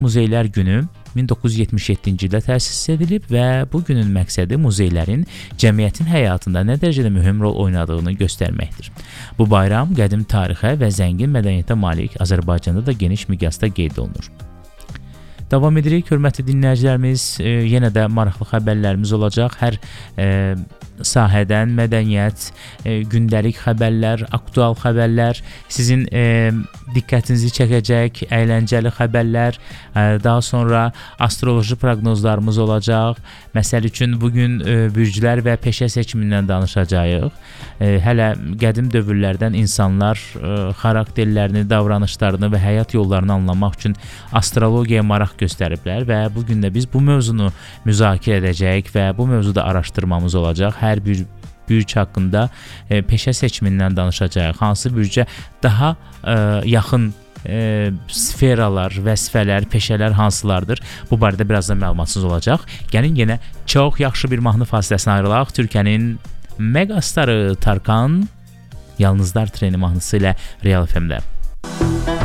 Muzeylər Günü 1977-ci ildə təsis edilib və bu günün məqsədi muzeylərin cəmiyyətin həyatında nə dərəcədə mühüm rol oynadığını göstərməkdir. Bu bayram qədim tarixə və zəngin mədəniyyətə malik Azərbaycanda da geniş miqyasda qeyd olunur. Davam edirik, hörmətli dinləyicilərimiz, yenə də maraqlı xəbərlərimiz olacaq. Hər sahədən mədəniyyət, gündəlik xəbərlər, aktual xəbərlər, sizin diqqətinizi çəkəcək əyləncəli xəbərlər, daha sonra astroloji proqnozlarımız olacaq. Məsəl üçün, bugün bürclər və peşə seçimindən danışacağıq. Hələ qədim dövrlərdən insanlar xarakterlərini, davranışlarını və həyat yollarını anlamaq üçün astrologiyaya maraq göstəriblər və bugün də biz bu mövzunu müzakirə edəcəyik və bu mövzuda araşdırmamız olacaq. Hər bir bürc haqqında peşə seçimindən danışacağıq. Hansı bürcə daha yaxın sferalar, vəzifələr, peşələr hansılardır? Bu barədə birazdan məlumatsız olacaq. Gəlin yenə çox yaxşı bir mahnı fasiləsinə ayrılaq. Türkiyənin megastarı Tarkan Yalnızlar Treni mahnısı ilə Real FM-də.